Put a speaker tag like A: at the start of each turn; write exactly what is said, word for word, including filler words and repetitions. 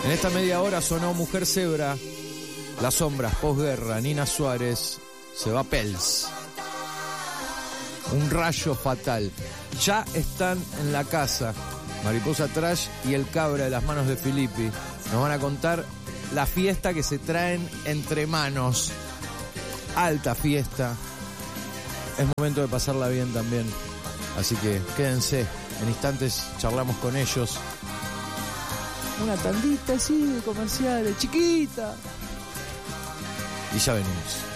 A: En esta media hora sonó Mujer Zebra, Las Sombras, Posguerra, Nina Suárez, Se va Pels, Un Rayo Fatal. Ya están en la casa Mariposa Trash y El Cabra de las manos de Filippi. Nos van a contar la fiesta que se traen entre manos. Alta fiesta. Es momento de pasarla bien también. Así que quédense. En instantes charlamos con ellos. Una tandita así de comerciales, chiquita. Y ya venimos.